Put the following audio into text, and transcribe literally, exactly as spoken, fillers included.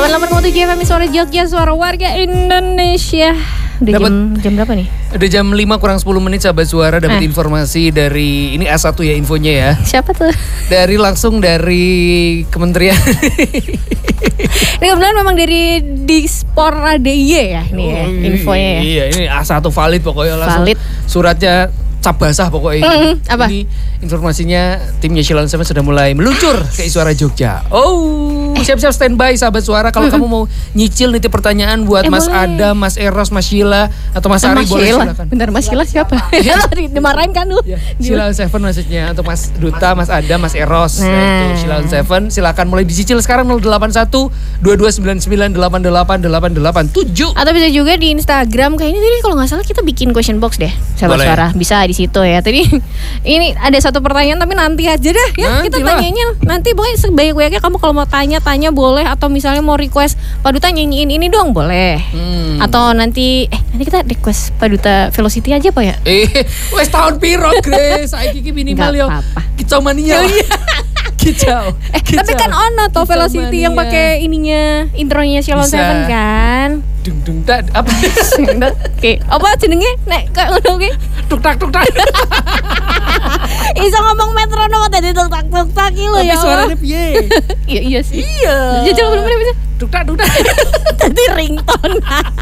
delapan puluh delapan koma tujuh F M Suara Jogja, suara warga Indonesia. Udah Dapet, jam, jam berapa nih? Udah jam lima kurang sepuluh menit sahabat suara. Dapat eh. informasi dari, ini A satu ya infonya ya. Siapa tuh? Dari langsung dari Kementerian. Ini kebetulan memang dari Dispora D I Y ya ini ya, infonya ya. Iya, ini A satu valid pokoknya langsung. Valid. Suratnya cap basah pokoknya. Mm, apa? Ini informasinya timnya Shilon Seven sudah mulai meluncur ke Suara Jogja. Oh, eh. siap-siap standby sahabat suara. Kalau mm-hmm. kamu mau nyicil nitip pertanyaan buat eh, Mas boleh. Adam, Mas Eros, Mas Sheila atau Mas Ari, boleh silakan. Bentar, Mas Sheila siapa? Dimarahin kan lu? Ya, Shilon Seven maksudnya untuk Mas Duta, Mas Adam, Mas Eros. Nah, itu Shilon Seven silakan mulai dicicil sekarang nol delapan satu dua dua sembilan sembilan delapan delapan delapan delapan tujuh. Atau bisa juga di Instagram. Kayaknya tadi kalau nggak salah kita bikin question box deh, sahabat boleh. Suara. Bisa di situ ya. Tadi ini ada satu pertanyaan tapi nanti aja deh ya. Nanti kita tanyanya nanti, pokoknya sebanyak-banyaknya kamu kalau mau tanya-tanya boleh, atau misalnya mau request Pak Duta nyanyiin ini dong boleh. Hmm. Atau nanti eh nanti kita request Pak Duta Velocity aja Pak ya? Eh, wes tahun piro, Grace? Saiki iki minimal yo. Kicau mania. Kicau. Eh, kicau. Tapi kan ono toh Velocity yang pakai ininya, intronya Shilon Seven kan. Dung dung tak apa? Oke, apa jenenge? Nek kayak ngono ki. Tuk tak tuk tak. Iso ngomong metronom tadi tuk tak tuk tak iki lho ya. Tapi suaranya piye? Iya iya sih. Iya. Jajal belum bisa. Tuk tak tuk tak. Tadi ringtone.